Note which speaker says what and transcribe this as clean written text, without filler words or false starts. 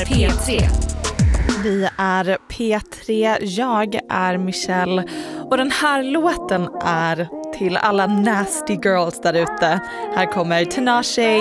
Speaker 1: är P3.
Speaker 2: Vi är P3, jag är Michelle och den här låten är till alla nasty girls där ute. Här kommer Tinashe